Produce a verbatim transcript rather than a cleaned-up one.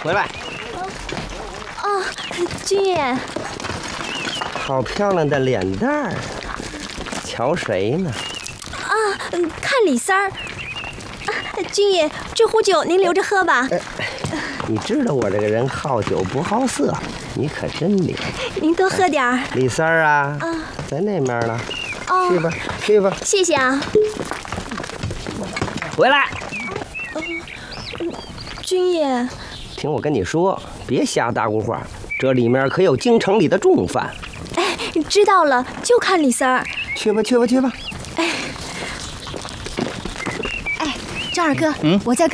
回来。 哦，君爷， 好漂亮的脸蛋儿，瞧谁呢？ 啊，看李三儿。啊，君爷，这壶酒您留着喝吧。 呃、你知道我这个人好酒不好色，你可真灵。 您多喝点儿。 李三儿啊， 啊， 在那面呢。 哦， 去吧，去吧。 谢谢啊。 回来。 君爷， 听我跟你说，别瞎搭咕话，这里面可有京城里的重犯。 哎，知道了，就看李三儿。 去吧，去吧，去吧。 哎，哎，张二哥， 嗯， 我再跟。